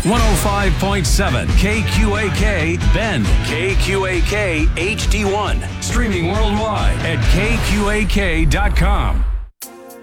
105.7 KQAK Bend, KQAK HD1. Streaming worldwide at KQAK.com.